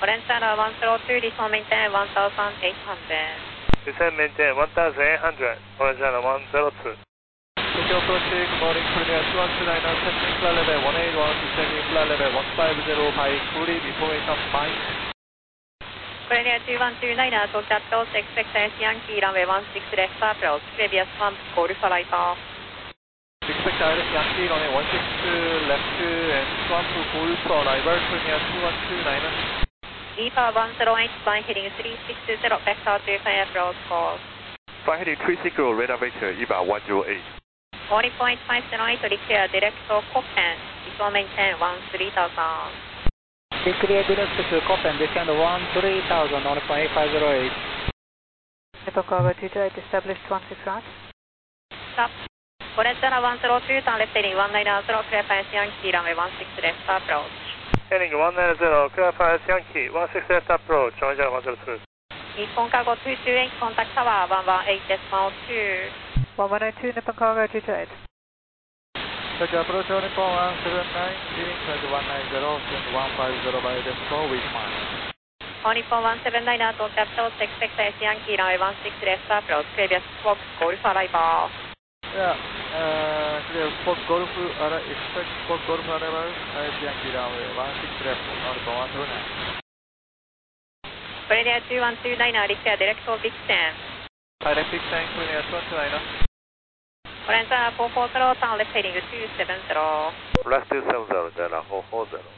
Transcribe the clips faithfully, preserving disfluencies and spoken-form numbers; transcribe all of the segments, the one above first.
Orange Channel one zero two, descend maintain one thousand eight hundred. Descend maintain one thousand eight hundred, Orange Channel one zero two. Tokyo approaching, good morning, Premier two one two nine, testing flight level one eight one, descending flight level one five zero, by fully information fine. Premier two one two nine, Tokyo approach, expect Yankee runway one six left approach, previous one, Golf right off. Expect direct Yankee runway one six left and swamp Golf arrival, Premier two one two nine. Viva one zero eight, flying heading three six zero, vector two five approach course. Flight heading three six zero, radar vector, E B A one zero eight. Only point five zero eight, declare direct to Copen, descend maintain one three thousand. Declare direct to Copen, descend one three thousand, only point eight five zero eight. Nippon Cargo two two eight, established one six right. Stop. Orange Channel one zero two, turn left heading one nine zero, clear pass Yankee runway one six left approach. Heading one nine zero, clear pass Yankee, one six left approach, Orange Channel one zero two. Nippon Cargo two two eight, contact tower one one eight decimal two. one one eight two, Nippon Cargo two two eight. Tokyo approach on Nippon one seven nine, leading twenty one nine zero, send one five zero by decimal with mine. On Nippon one seven nine, Tokyo approach, expect Yankee runway one six left approach, previous Fox Golf arrival. Yeah, uh, clear Fox Golf, uh, expect Fox Golf arrival, Yankee runway one six left, on Nippon one seven nine. Premier two one two nine, declare direct to Vixen. Direct Vixen, Premier two one two nine. Orange Channel four four zero, turn left heading two seven zero. Left two seven zero, Channel four four zero.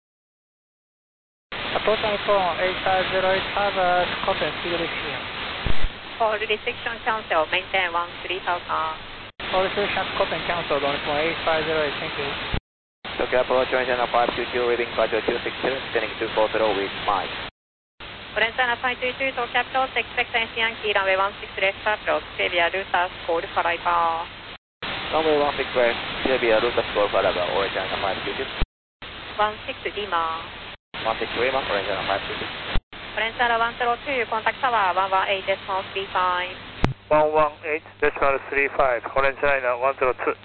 Approach on Nippon eight five zero eight, have a Copen, speed restriction. All restriction cancel, maintain one three thousand. All restrictions Copen cancelled on Nippon eight five zero eight, thank you. Tokyo approach, Orange Channel five two two, reading Quadro two six two, descending two four zero with Mike. Orange Channel five two two, Tokyo approach, expect Yankee runway one six left approach, previous Lutas Golf arrival. Runway one six left, Sylvia Lucas Golf arrival, Orange Channel five two two. one six Lima. one six Lima, Orange Channel five two two. Orange Channel one zero two, contact tower one one eight decimal three five. one one eight decimal three five, Orange Channel one zero two.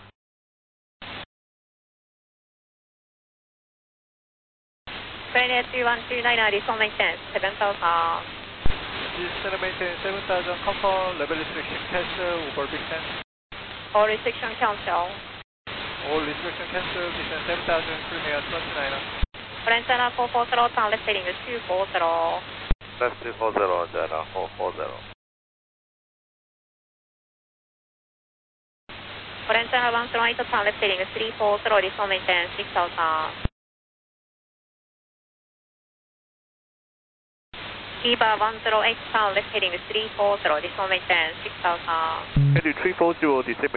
Premier two one two nine, descend maintain seven thousand. Descend maintain seven thousand, confirm level restriction cancel over Vixen. All restriction cancel. All restriction cancel, descend seven thousand, Premier two one two nine. Orange Channel four four zero, turn left heading two four zero. Left two four zero, Channel four four zero. Orange Channel one zero eight, turn left heading three four zero, descend maintain six thousand. Viva one zero eight, turn left heading three four zero, descend maintain six thousand. Heading three four zero, descend